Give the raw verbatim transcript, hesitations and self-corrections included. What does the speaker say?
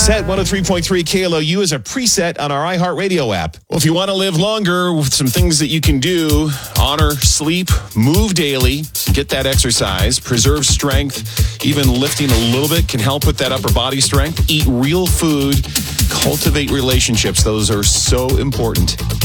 set one oh three point three K L O U as a preset on our iHeartRadio app. Well, if you want to live longer with some things that you can do, honor sleep, move daily, get that exercise, preserve strength, even lifting a little bit can help with that upper body strength. Eat real food, cultivate relationships. Those are so important.